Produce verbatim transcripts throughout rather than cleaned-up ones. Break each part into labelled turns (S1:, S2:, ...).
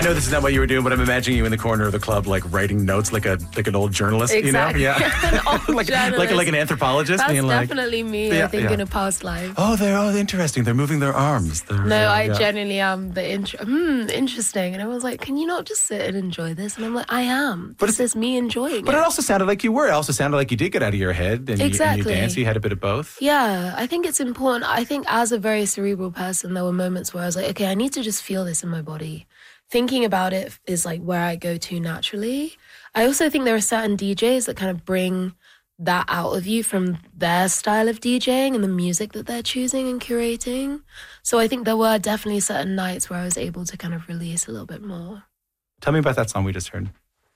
S1: know this is not what you were doing, but I'm imagining you in the corner of the club, like writing notes like a like an old journalist,
S2: Exactly.
S1: you know? Yeah.
S2: An old
S1: like,
S2: journalist.
S1: Like, like an anthropologist.
S2: That's
S1: being like,
S2: definitely me,
S1: yeah,
S2: I think,
S1: yeah.
S2: in a past life.
S1: Oh, they're oh, interesting. They're moving their arms. They're,
S2: No,
S1: uh,
S2: I
S1: yeah.
S2: genuinely am the intro. Hmm, interesting. And everyone's like, can you not just sit and enjoy this? And I'm like, I am.
S1: But
S2: This is me enjoying
S1: But
S2: it.
S1: it also sounded like you were. It also sounded like you did get out of your head and,
S2: Exactly.
S1: you, and you danced. You had a bit of both.
S2: Yeah, I think it's important. I think as a very cerebral person, there were moments where I was like, okay, I need to just feel this in my body. Thinking about it is like where I go to naturally. I also think there are certain D Js that kind of bring that out of you from their style of DJing and the music that they're choosing and curating. So I think there were definitely certain nights where I was able to kind of release a little bit more.
S1: Tell me about that song we just heard.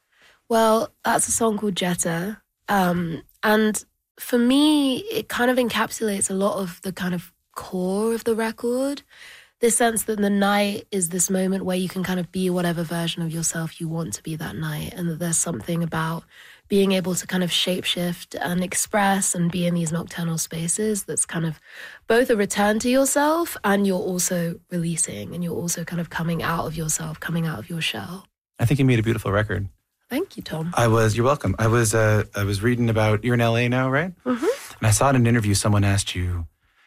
S2: Well, that's a song called Jetta. Um, and for me, it kind of encapsulates a lot of the kind of core of the record. This sense that the night is this moment where you can kind of be whatever version of yourself you want to be that night, and that there's something about being able to kind of shapeshift and express and be in these nocturnal spaces that's kind of both a return to yourself, and you're also releasing, and you're also kind of coming out of yourself, coming out of your shell.
S1: I think you made a beautiful record.
S2: Thank you, Tom.
S1: I was, you're welcome. I was uh, I was reading about, you're in L A now, right?
S2: Mm-hmm.
S1: And I saw in an interview someone asked you,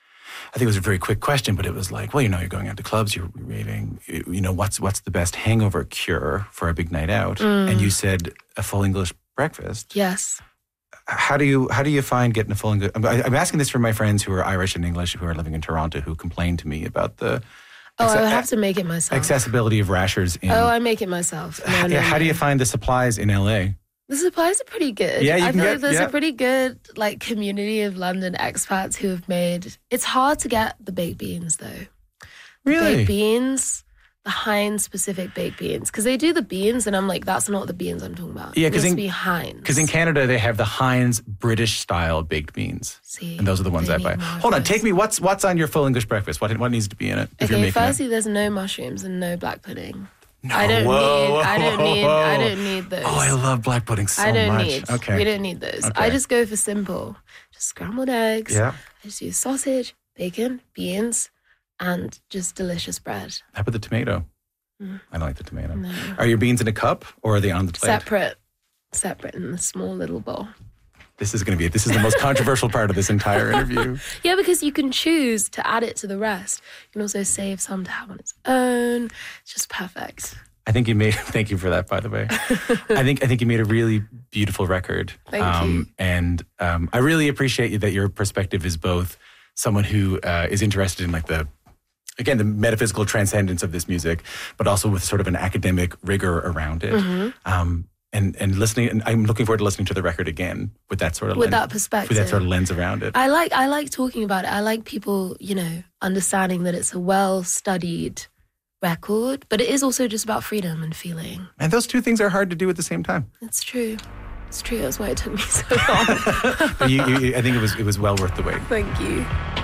S1: I think it was a very quick question, but it was like, well, you know, you're going out to clubs, you're raving, you know, what's what's the best hangover cure for a big night out?
S2: Mm.
S1: And you said a full English breakfast.
S2: Yes.
S1: How do you how do you find getting a full English? I'm asking this for my friends who are Irish and English who are living in Toronto who complain to me about the
S2: Oh,
S1: acce-
S2: I would have to make it myself.
S1: accessibility of rashers in.
S2: Oh, I make it myself. No, no,
S1: yeah, how
S2: no.
S1: do you find the supplies in L A?
S2: The supplies are pretty good.
S1: Yeah, you
S2: I
S1: can
S2: feel
S1: get-
S2: like there's
S1: yeah.
S2: a pretty good like community of London expats who have made. It's hard to get the baked beans though.
S1: Really?
S2: Baked beans, the Heinz specific baked beans, because they do the beans, and I'm like, that's not the beans I'm talking about.
S1: Yeah,
S2: it
S1: 'cause
S2: needs
S1: in-
S2: to be Heinz.
S1: Because in Canada they have the Heinz British style baked beans.
S2: See,
S1: And those are the ones
S2: they
S1: I buy.
S2: need more
S1: Hold on,
S2: of
S1: take
S2: those.
S1: me. What's what's on your full English breakfast? What what needs to be in it? If you're
S2: Okay,
S1: making
S2: firstly,
S1: it?
S2: there's no mushrooms and no black pudding.
S1: No,
S2: I don't
S1: whoa,
S2: need. I don't
S1: whoa,
S2: need. I
S1: whoa.
S2: don't need those.
S1: Oh, I love black pudding so
S2: I don't
S1: much.
S2: need.
S1: Okay.
S2: We don't need those.
S1: Okay.
S2: I just go for simple. Just scrambled eggs.
S1: Yeah.
S2: I just use sausage, bacon, beans, and just delicious bread.
S1: How about the tomato?
S2: Mm.
S1: I don't like the tomato.
S2: No.
S1: Are your beans in a cup or are they on the plate?
S2: Separate. Separate in a small little bowl.
S1: This is going to be it. This is the most controversial part of this entire interview.
S2: Yeah, because you can choose to add it to the rest. You can also save some to have on its own. It's just perfect.
S1: I think you made. Thank you for that, by the way. I think I think you made a really beautiful record.
S2: Thank
S1: um,
S2: you.
S1: And um, I really appreciate that your perspective is both someone who uh, is interested in like the, again, the metaphysical transcendence of this music, but also with sort of an academic rigor around it.
S2: Mm-hmm.
S1: Um, and and listening, and I'm looking forward to listening to the record again with that sort of
S2: With
S1: lens,
S2: that perspective.
S1: with that sort of lens around it.
S2: I like I like talking about it. I like people, you know, understanding that it's a well-studied record, but it is also just about freedom and feeling.
S1: And those two things are hard to do at the same time.
S2: It's true. It's true. That's why it took me so long.
S1: But you, you, I think it was it was well worth the wait.
S2: Thank you.